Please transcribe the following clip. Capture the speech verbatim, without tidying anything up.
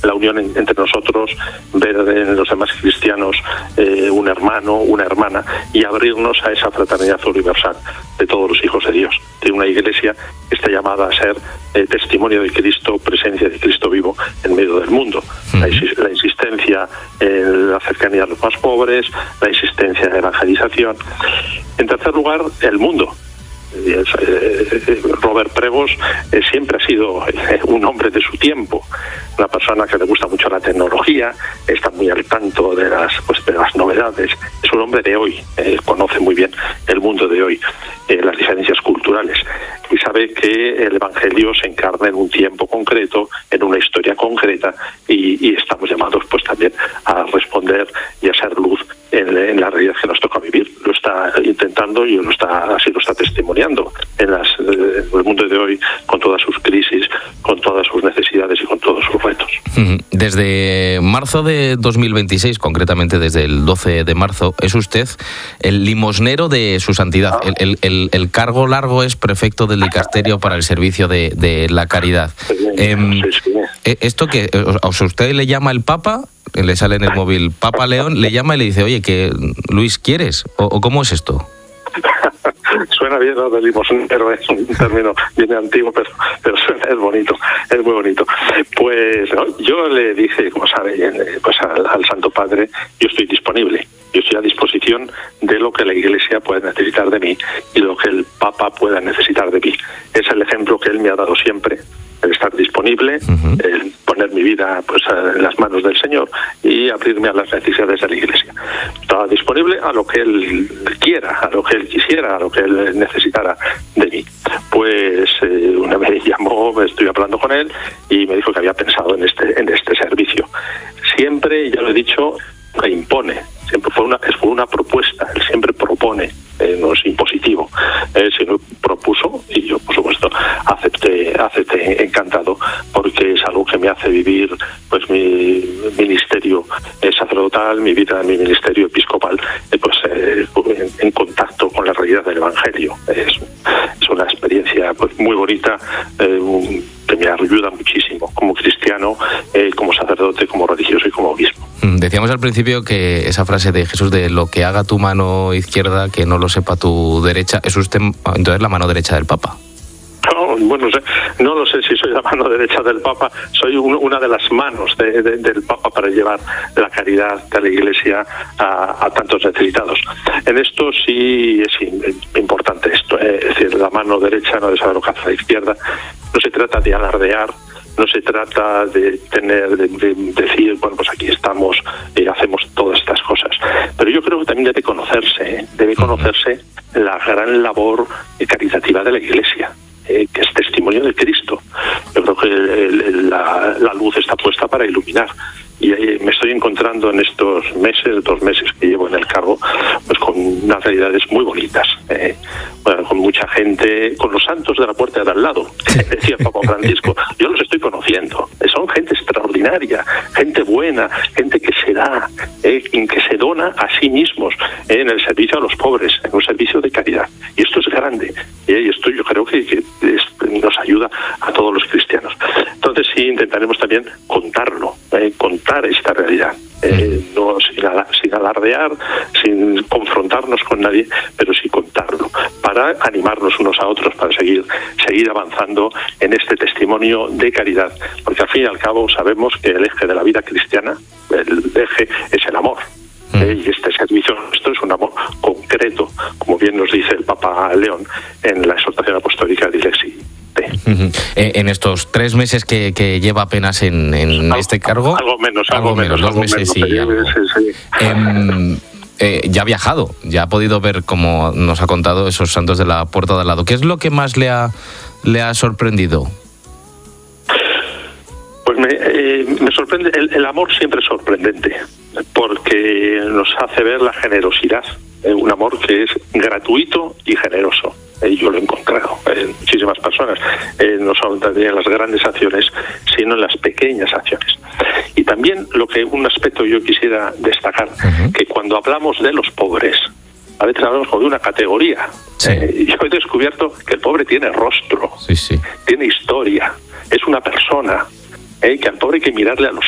la unión en, entre nosotros, ver en los demás cristianos eh, un hermano, una hermana, y abrirnos a esa fraternidad universal de todos los hijos de Dios, de una iglesia que está llamada a ser eh, testimonio de Cristo, presencia de Cristo vivo en medio del mundo. Uh-huh. La, la insistencia en la cercanía a los más pobres, la insistencia en la evangelización. En tercer lugar, el mundo. Robert Prevost eh, siempre ha sido eh, un hombre de su tiempo, una persona que le gusta mucho la tecnología, está muy al tanto de las, pues, de las novedades, es un hombre de hoy, eh, conoce muy bien el mundo de hoy, eh, las diferencias culturales, y sabe que el Evangelio se encarna en un tiempo concreto, en una historia concreta, y, y estamos llamados pues también a responder y a ser luz en, en la realidad que nos toca vivir. Lo está intentando y lo está, así lo está testimoniando en, las, eh, en el mundo de hoy, con todas sus crisis, con todas sus necesidades y con todos sus retos. Desde marzo de dos mil veintiséis, concretamente desde el doce de marzo, es usted el limosnero de su santidad. Ah. El, el, el, el cargo largo es prefecto del dicasterio para el servicio de, de la caridad. Sí, eh, sí, sí. ¿Esto qué? ¿A usted le llama el Papa? Le sale en el móvil Papa León, le llama y le dice, oye, que Luis, ¿quieres? ¿O, o cómo es esto? Suena bien lo de limosnero, es un término bien antiguo, pero, pero suena, es bonito, es muy bonito. Pues ¿no? Yo le dije, como sabe, pues al, al Santo Padre, yo estoy disponible, yo estoy a disposición de lo que la Iglesia puede necesitar de mí y lo que el Papa pueda necesitar de mí. Es el ejemplo que él me ha dado siempre, el estar disponible, uh-huh. el poner mi vida pues en las manos del Señor y abrirme a las necesidades de la Iglesia. Estaba disponible a lo que él quiera, a lo que él quisiera, a lo que él necesitara de mí. Pues eh, una vez llamó, estoy hablando con él y me dijo que había pensado en este en este servicio. Siempre, ya lo he dicho, que impone. Siempre fue una, fue una propuesta, él siempre propone, eh, no es impositivo, eh, sino propuso y yo, por supuesto, acepté, acepté encantado, porque es algo que me hace vivir pues mi ministerio eh, sacerdotal, mi vida, mi ministerio episcopal, eh, pues eh, en, en contacto con la realidad del Evangelio. Es, es una experiencia pues muy bonita, eh, un, que me ayuda muchísimo como cristiano, eh, como sacerdote, como religioso y como obispo. Decíamos al principio que esa frase de Jesús de lo que haga tu mano izquierda, que no lo sepa tu derecha, ¿es usted entonces la mano derecha del Papa? No, bueno, no sé, no lo sé si soy la mano derecha del Papa, soy un, una de las manos de, de, del Papa para llevar la caridad de la Iglesia a, a tantos necesitados. En esto sí es importante esto, eh, es decir, la mano derecha no debe saber lo que hace la izquierda, no se trata de alardear, no se trata de tener, de, de decir, bueno, pues aquí estamos, eh, hacemos todas estas cosas. Pero yo creo que también debe conocerse, ¿eh? debe conocerse la gran labor caritativa de la Iglesia, eh, que es testimonio de Cristo. Yo creo que el, el, la, la luz está puesta para iluminar. Y eh, me estoy encontrando en estos meses, dos meses que llevo en el cargo, pues con unas realidades muy bonitas, eh, bueno, con mucha gente, con los santos de la puerta de al lado, decía el Papa Francisco, yo los estoy conociendo, son gente extraordinaria, gente buena, gente que se da, eh, que se dona a sí mismos eh, en el servicio a los pobres, en un servicio de caridad, y esto es grande, eh, y esto yo creo que, que es, nos ayuda a todos los cristianos. Entonces sí intentaremos también contarlo, eh, contarlo esta realidad, eh, no sin, ala, sin alardear, sin confrontarnos con nadie, pero sí contarlo, para animarnos unos a otros, para seguir, seguir avanzando en este testimonio de caridad, porque al fin y al cabo sabemos que el eje de la vida cristiana, el eje es el amor. Eh, y este servicio nuestro es un amor concreto, como bien nos dice el Papa León en la exhortación apostólica de Ilexi. Uh-huh. Eh, en estos tres meses que, que lleva apenas en, en algo, este cargo, algo menos, algo, algo menos, menos, dos meses menos, y algo. Sí, sí. Eh, eh, ya ha viajado, ya ha podido ver, como nos ha contado, esos santos de la puerta de al lado. ¿Qué es lo que más le ha le ha sorprendido? Pues me, eh, me sorprende, el, el amor siempre es sorprendente, porque nos hace ver la generosidad, eh, un amor que es gratuito y generoso. Eh, yo lo he encontrado en muchísimas personas, eh, no solamente en las grandes acciones, sino en las pequeñas acciones. Y también lo que un aspecto yo quisiera destacar, uh-huh. que cuando hablamos de los pobres, a veces hablamos como de una categoría. Sí. Eh, yo he descubierto que el pobre tiene rostro, sí, sí. tiene historia, es una persona, eh, que al pobre hay que mirarle a los